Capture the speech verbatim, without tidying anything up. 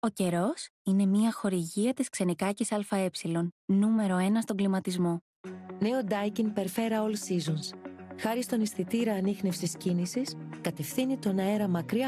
Ο καιρός είναι μια χορηγία της Ξενικάκης ΑΕ, νούμερο ένα στον κλιματισμό. Νέο Daikin Perfera All Seasons. Χάρη στον αισθητήρα ανίχνευσης κίνησης, κατευθύνει τον αέρα μακριά